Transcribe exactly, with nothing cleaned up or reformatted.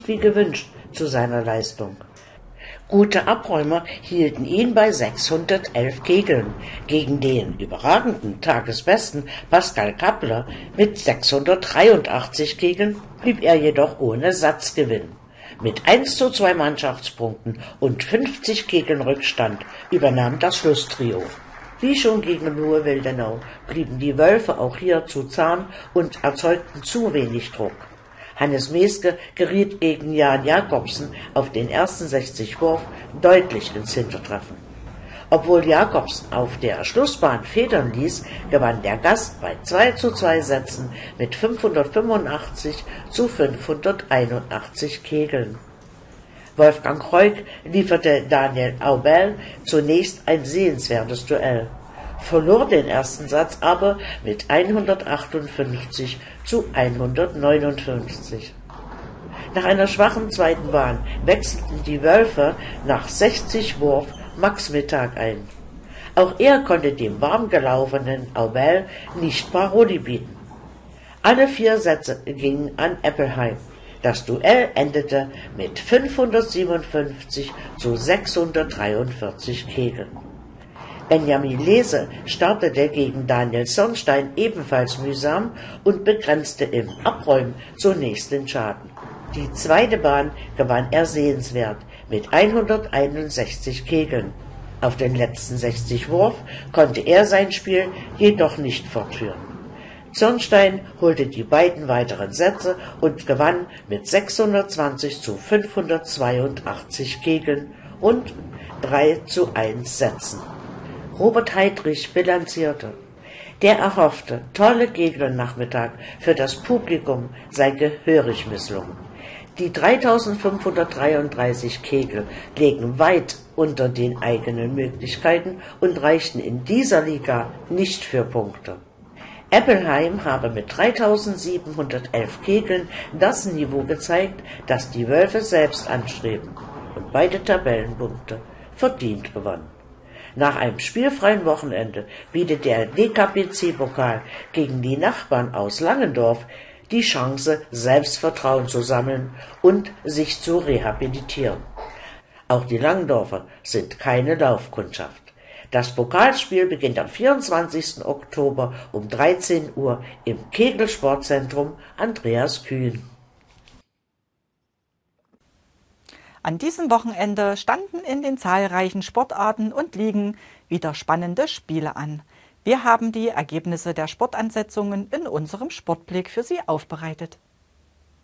wie gewünscht zu seiner Leistung. Gute Abräumer hielten ihn bei sechshundertelf Kegeln. Gegen den überragenden Tagesbesten Pascal Kappler mit sechshundertdreiundachtzig Kegeln blieb er jedoch ohne Satzgewinn. Mit eins zu zwei Mannschaftspunkten und fünfzig Kegeln Rückstand übernahm das Schlusstrio. Wie schon gegen Lohe Wildenau blieben die Wölfe auch hier zu zahm und erzeugten zu wenig Druck. Hannes Meeske geriet gegen Jan Jakobsen auf den ersten sechzig Wurf deutlich ins Hintertreffen. Obwohl Jakobsen auf der Schlussbahn federn ließ, gewann der Gast bei zwei zu zwei Sätzen mit fünfhundertfünfundachtzig zu fünfhunderteinundachtzig Kegeln. Wolfgang Reuk lieferte Daniel Aubel zunächst ein sehenswertes Duell, verlor den ersten Satz aber mit hundertachtundfünfzig zu hundertneunundfünfzig. Nach einer schwachen zweiten Bahn wechselten die Wölfe nach sechzig Wurf Max Mittag ein. Auch er konnte dem warm gelaufenen Aubel nicht Paroli bieten. Alle vier Sätze gingen an Eppelheim. Das Duell endete mit fünfhundertsiebenundfünfzig zu sechshundertdreiundvierzig Kegeln. Benjamin Lese startete gegen Daniel Sonnstein ebenfalls mühsam und begrenzte im Abräumen zunächst den Schaden. Die zweite Bahn gewann er sehenswert mit hunderteinundsechzig Kegeln. Auf den letzten sechzig Wurf konnte er sein Spiel jedoch nicht fortführen. Sonnstein holte die beiden weiteren Sätze und gewann mit sechshundertzwanzig zu fünfhundertzweiundachtzig Kegeln und drei zu eins Sätzen. Robert Heidrich bilanzierte: Der erhoffte, tolle Kegelnachmittag für das Publikum sei gehörig misslungen. Die dreitausendfünfhundertdreiunddreißig Kegel legen weit unter den eigenen Möglichkeiten und reichten in dieser Liga nicht für Punkte. Eppelheim habe mit dreitausendsiebenhundertelf Kegeln das Niveau gezeigt, das die Wölfe selbst anstreben, und beide Tabellenpunkte verdient gewann. Nach einem spielfreien Wochenende bietet der D K P C-Pokal gegen die Nachbarn aus Langendorf die Chance, Selbstvertrauen zu sammeln und sich zu rehabilitieren. Auch die Langendorfer sind keine Laufkundschaft. Das Pokalspiel beginnt am vierundzwanzigsten Oktober um dreizehn Uhr im Kegelsportzentrum Andreas Kühn. An diesem Wochenende standen in den zahlreichen Sportarten und Ligen wieder spannende Spiele an. Wir haben die Ergebnisse der Sportansetzungen in unserem Sportblick für Sie aufbereitet.